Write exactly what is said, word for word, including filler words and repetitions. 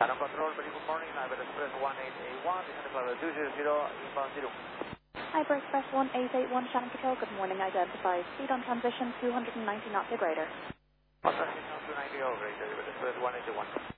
Shannon Control, very good morning. Iber Express one eight eight one, descending level two zero zero, inbound zero. Iber Express one eight eight one, Shannon Control, good morning. Identify speed on transition two hundred ninety knots or greater. Transition two ninety or greater, Iber Express one eight eight one.